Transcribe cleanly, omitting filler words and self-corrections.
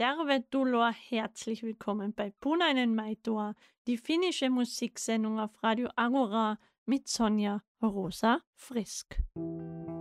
Tervetuloa, herzlich willkommen bei Punainen Maitua, die finnische Musiksendung auf Radio Agora mit Sonja Rosa Frisk.